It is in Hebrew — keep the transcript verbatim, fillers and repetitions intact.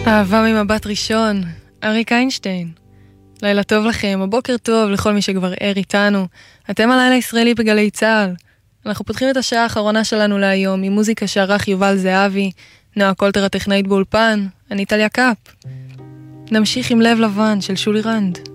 אהבה ממבט ראשון, אריק איינשטיין. לילה טוב לכם, הבוקר טוב לכל מי שכבר ער איתנו. אתם הלילה ישראלי בגלי צהל. אנחנו פותחים את השעה האחרונה שלנו להיום עם מוזיקה שערך יובל זהבי, נועה קולטר הטכנאית באולפן, אני טליה קאפ. נמשיך עם לב לבן של שולי רנד.